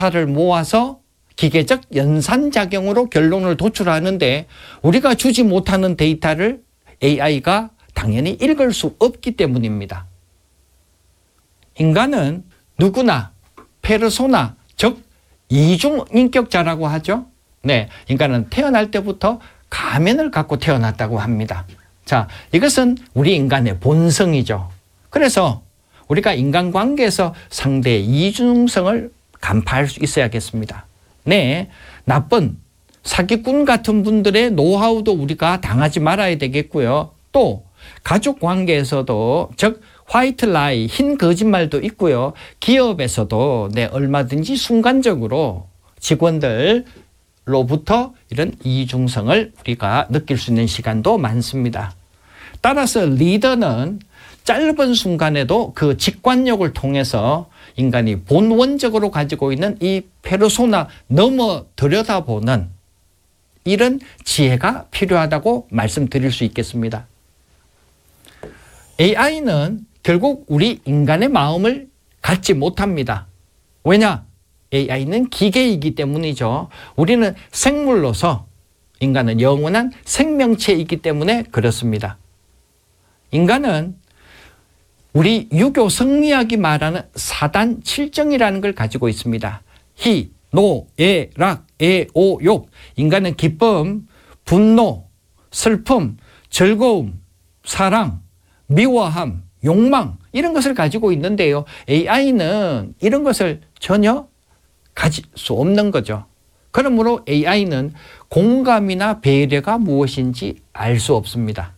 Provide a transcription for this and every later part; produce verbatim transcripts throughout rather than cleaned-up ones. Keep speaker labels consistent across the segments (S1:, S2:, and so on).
S1: 데이터를 모아서 기계적 연산작용으로 결론을 도출하는데 우리가 주지 못하는 데이터를 에이아이가 당연히 읽을 수 없기 때문입니다. 인간은 누구나 페르소나, 즉 이중인격자라고 하죠. 네, 인간은 태어날 때부터 가면을 갖고 태어났다고 합니다. 자, 이것은 우리 인간의 본성이죠. 그래서 우리가 인간관계에서 상대의 이중성을 간파할 수 있어야겠습니다. 네, 나쁜 사기꾼 같은 분들의 노하우도 우리가 당하지 말아야 되겠고요. 또 가족관계에서도 즉 화이트 라이, 흰 거짓말도 있고요. 기업에서도 네, 얼마든지 순간적으로 직원들로부터 이런 이중성을 우리가 느낄 수 있는 시간도 많습니다. 따라서 리더는 짧은 순간에도 그 직관력을 통해서 인간이 본원적으로 가지고 있는 이 페르소나 넘어 들여다보는 이런 지혜가 필요하다고 말씀드릴 수 있겠습니다. 에이아이는 결국 우리 인간의 마음을 갖지 못합니다. 왜냐? 에이아이는 기계이기 때문이죠. 우리는 생물로서 인간은 영원한 생명체이기 때문에 그렇습니다. 인간은 우리 유교 성리학이 말하는 사단 칠정이라는 걸 가지고 있습니다. 희, 노, 애, 락, 애, 오, 욕. 인간은 기쁨, 분노, 슬픔, 즐거움, 사랑, 미워함, 욕망 이런 것을 가지고 있는데요. 에이아이는 이런 것을 전혀 가질 수 없는 거죠. 그러므로 에이아이는 공감이나 배려가 무엇인지 알 수 없습니다.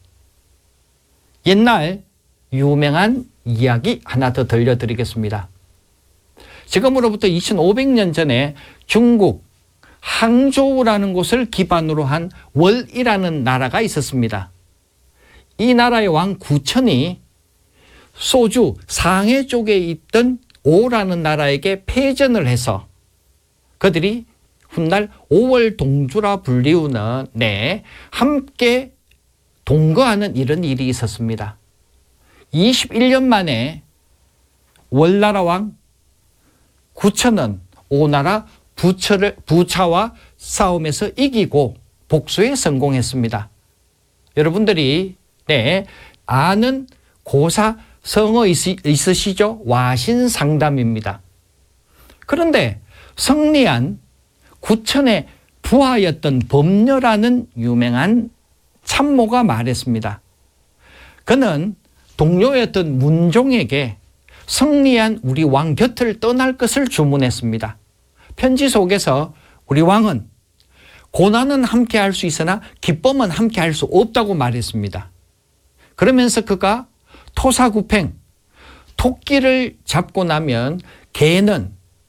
S1: 옛날 유명한 이야기 하나 더 들려드리겠습니다. 지금으로부터 이천오백 년 전에 중국 항저우라는 곳을 기반으로 한 월이라는 나라가 있었습니다. 이 나라의 왕 구천이 소주 상해 쪽에 있던 오라는 나라에게 패전을 해서 그들이 훗날 오월 동주라 불리우는 네, 함께 동거하는 이런 일이 있었습니다. 이십일 년 만에 월나라 왕 구천은 오나라 부처를, 부차와 싸움에서 이기고 복수에 성공했습니다. 여러분들이 네, 아는 고사 성어 있으시죠? 와신상담입니다. 그런데 승리한 구천의 부하였던 범녀라는 유명한 참모가 말했습니다. 그는 동료였던 문종에게 승리한 우리 왕 곁을 떠날 것을 주문했습니다. 편지 속에서 우리 왕은 고난은 함께 할 수 있으나 기쁨은 함께 할 수 없다고 말했습니다. 그러면서 그가 토사구팽, 토끼를 잡고 나면 개는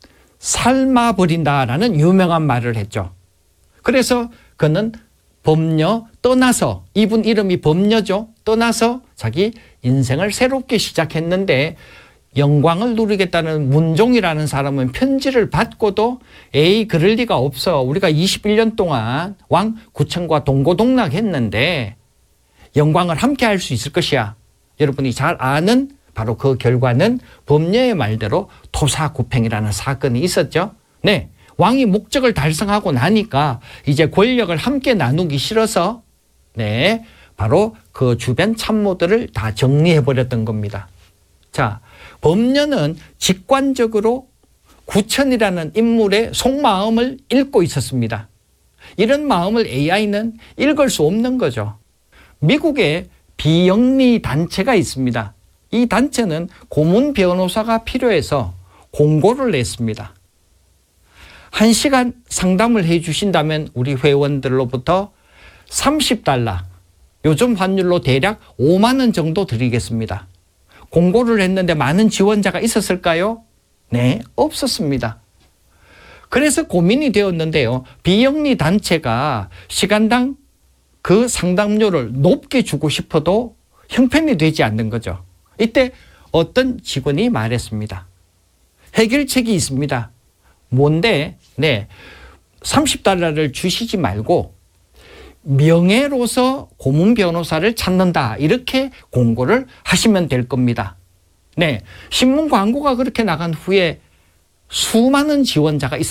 S1: 삶아버린다라는 유명한 말을 했죠. 그래서 그는 범녀 떠나서, 이분 이름이 범녀죠. 떠나서 자기 인생을 새롭게 시작했는데 영광을 누리겠다는 문종이라는 사람은 편지를 받고도 에이 그럴 리가 없어. 우리가 이십일 년 동안 왕 구천과 동고동락했는데 영광을 함께 할 수 있을 것이야. 여러분이 잘 아는 바로 그 결과는 범녀의 말대로 토사구팽이라는 사건이 있었죠. 네, 왕이 목적을 달성하고 나니까 이제 권력을 함께 나누기 싫어서 네, 바로 그 주변 참모들을 다 정리해버렸던 겁니다. 자, 범녀는 직관적으로 구천이라는 인물의 속마음을 읽고 있었습니다. 이런 마음을 에이아이는 읽을 수 없는 거죠. 미국에 비영리 단체가 있습니다. 이 단체는 고문 변호사가 필요해서 공고를 냈습니다. 한 시간 상담을 해 주신다면 우리 회원들로부터 삼십 달러, 요즘 환율로 대략 오만 원 정도 드리겠습니다. 공고를 했는데 많은 지원자가 있었을까요? 네, 없었습니다. 그래서 고민이 되었는데요. 비영리 단체가 시간당 그 상담료를 높게 주고 싶어도 형편이 되지 않는 거죠. 이때 어떤 직원이 말했습니다. 해결책이 있습니다. 뭔데? 네, 삼십 달러를 주시지 말고 명예로서 고문 변호사를 찾는다. 이렇게 공고를 하시면 될 겁니다. 네, 신문 광고가 그렇게 나간 후에 수많은 지원자가 있었습니다.